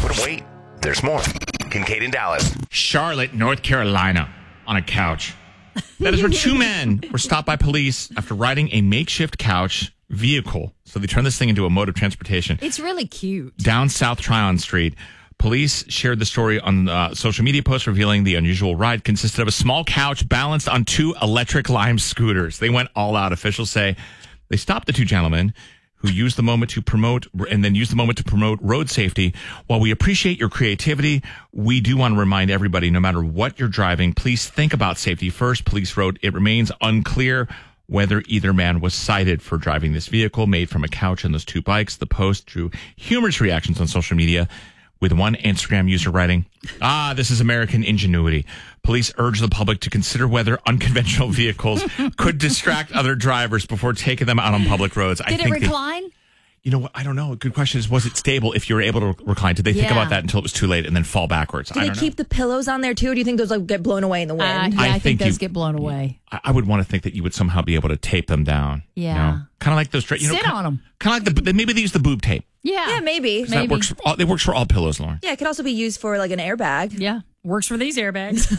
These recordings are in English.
But wait, there's more. Kincaid in Dallas. Charlotte, North Carolina, on a couch. That is where two men were stopped by police after riding a makeshift couch vehicle. So they turned this thing into a mode of transportation. It's really cute. Down South Tryon Street. Police shared the story on social media posts revealing the unusual ride consisted of a small couch balanced on two electric Lime scooters. They went all out. Officials say they stopped the two gentlemen who used the moment to promote road safety. While we appreciate your creativity, we do want to remind everybody, no matter what you're driving, please think about safety first. Police wrote, it remains unclear whether either man was cited for driving this vehicle made from a couch and those two bikes. The post drew humorous reactions on social media, with one Instagram user writing, this is American ingenuity. Police urge the public to consider whether unconventional vehicles could distract other drivers before taking them out on public roads. Did it recline? You know what? I don't know. A good question is, was it stable if you were able to recline? Did they think about that until it was too late and then fall backwards? Do they keep the pillows on there too? Or do you think those get blown away in the wind? I think those get blown away. I would want to think that you would somehow be able to tape them down. Yeah. You know? Kind of like those. Sit on them. Kind of like maybe they use the boob tape. Yeah, maybe. That works. It works for all pillows, Lauren. Yeah, it could also be used for like an airbag. Yeah, works for these airbags.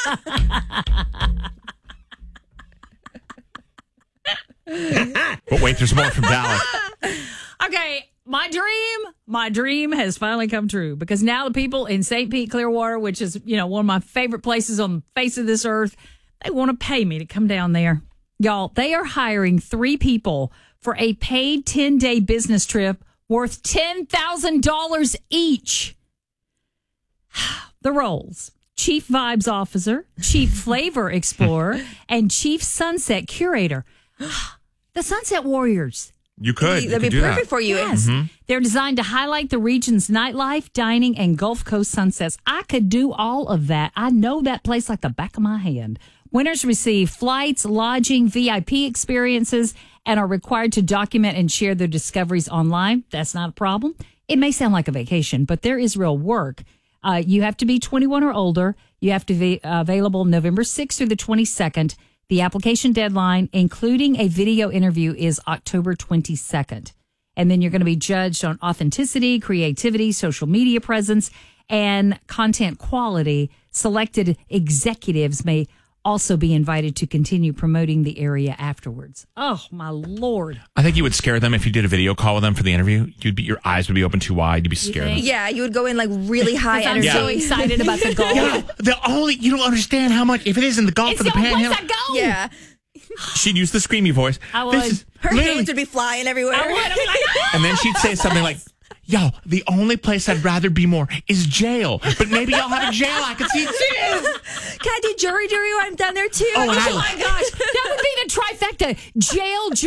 But wait, there's more from Dallas. Okay, my dream has finally come true, because now the people in St. Pete, Clearwater, which is, one of my favorite places on the face of this earth, they want to pay me to come down there. Y'all, they are hiring 3 people for a paid 10-day business trip worth $10,000 each. The roles: Chief Vibes Officer, Chief Flavor Explorer, and Chief Sunset Curator. The Sunset Warriors. You could. That'd be perfect for you. Yes. Mm-hmm. They're designed to highlight the region's nightlife, dining, and Gulf Coast sunsets. I could do all of that. I know that place like the back of my hand. Winners receive flights, lodging, VIP experiences, and are required to document and share their discoveries online. That's not a problem. It may sound like a vacation, but there is real work. You have to be 21 or older. You have to be available November 6th through the 22nd. The application deadline, including a video interview, is October 22nd. And then you're going to be judged on authenticity, creativity, social media presence, and content quality. Selected executives may also be invited to continue promoting the area afterwards. Oh, my Lord. I think you would scare them if you did a video call with them for the interview. Your eyes would be open too wide. You'd be scared. Yeah, you would go in like really high energy. I'm so excited about the golf. You don't understand how much, if it is in the Gulf or the Panhandle. It's the only place I go. Yeah. She'd use the screamy voice. I would. Her hands would be flying everywhere. I would. I'd be like, and then she'd say something like, the only place I'd rather be more is jail. But maybe I'll have a jail I can see. Can I do jury when I'm down there too? oh my gosh. That would be the trifecta. Jail,